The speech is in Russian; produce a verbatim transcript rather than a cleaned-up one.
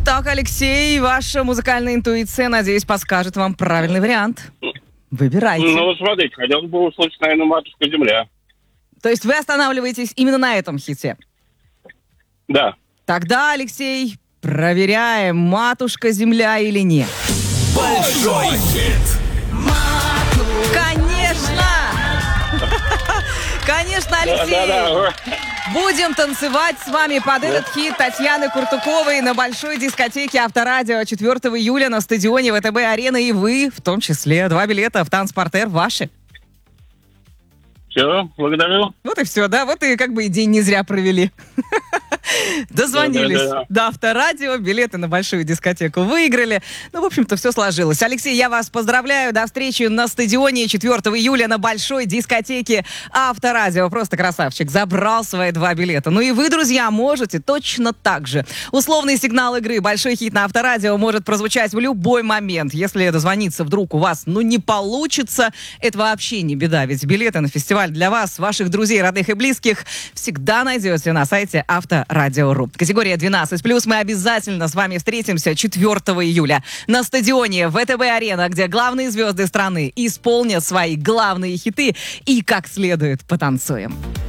Итак, Алексей, ваша музыкальная интуиция, надеюсь, подскажет вам правильный вариант. Выбирайте. Ну, смотрите, хотелось бы услышать, наверное, «Матушка Земля». То есть вы останавливаетесь именно на этом хите? Да. Тогда, Алексей, проверяем, «Матушка Земля» или нет. Большой хит. Конечно! Конечно, Алексей! Да, да, да. Будем танцевать с вами под этот хит Татьяны Куртуковой на большой дискотеке Авторадио четвёртого июля на стадионе ВТБ-арена. И вы, в том числе, два билета в танцпортер ваши. Все, благодарю. Вот и все, да, вот и как бы и день не зря провели. Дозвонились Да, да, да. до Авторадио, билеты на большую дискотеку выиграли. Ну, в общем-то, все сложилось. Алексей, я вас поздравляю. До встречи на стадионе четвёртого июля на большой дискотеке Авторадио. Просто красавчик. Забрал свои два билета. Ну и вы, друзья, можете точно так же. Условный сигнал игры «Большой хит» на Авторадио может прозвучать в любой момент. Если дозвониться вдруг у вас, ну, не получится, это вообще не беда. Ведь билеты на фестиваль для вас, ваших друзей, родных и близких всегда найдете на сайте Авторадио. Радио.ру. Категория двенадцать плюс. Мы обязательно с вами встретимся четвёртого июля на стадионе ВТБ-арена, где главные звезды страны исполнят свои главные хиты и как следует потанцуем.